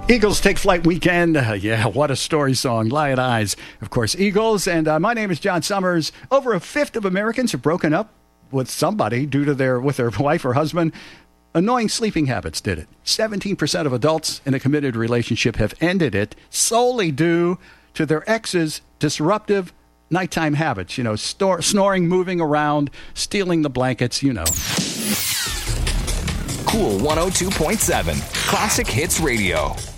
Eagles Take Flight Weekend. Yeah, what a story song. Lion Eyes, of course, Eagles. And my name is John Summers. Over a fifth of Americans have broken up with somebody due to with their wife or husband. Annoying sleeping habits did it. 17% of adults in a committed relationship have ended it solely due to their ex's disruptive nighttime habits. You know, snoring, moving around, stealing the blankets, you know. Cool 102.7 Classic Hits Radio.